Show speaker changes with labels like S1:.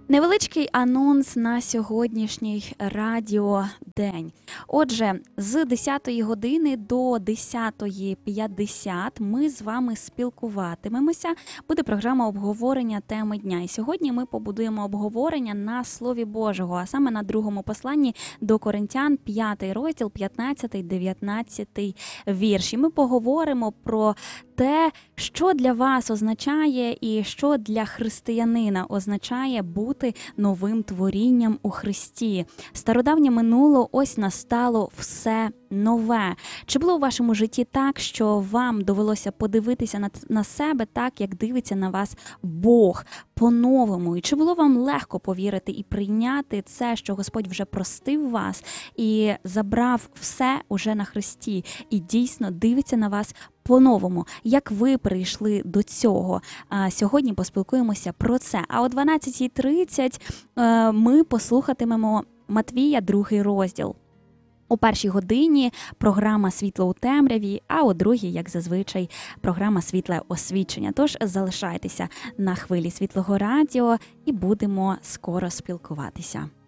S1: Невеличкий анонс на сьогоднішній радіодень. Отже, з 10 години до 10:50 ми з вами спілкуватимемося. Буде програма обговорення теми дня. І сьогодні ми побудуємо обговорення на Слові Божого, а саме на другому посланні до Коринтян, 5 розділ, 15-19 вірші. Ми поговоримо про те, що для вас означає і що для християнина означає бути новим творінням у Христі. Стародавнє минуло, ось настало все нове. Чи було у вашому житті так, що вам довелося подивитися на себе так, як дивиться на вас Бог по-новому? І чи було вам легко повірити і прийняти це, що Господь вже простив вас і забрав все уже на Христі і дійсно дивиться на вас по-новому? Як ви прийшли до цього? Сьогодні поспілкуємося про це. А о 12:30 ми послухатимемо Матвія, 2 розділ. О 1 годині програма «Світло у темряві», а о 2, як зазвичай, програма «Світле освічення». Тож залишайтеся на хвилі Світлого радіо і будемо скоро спілкуватися.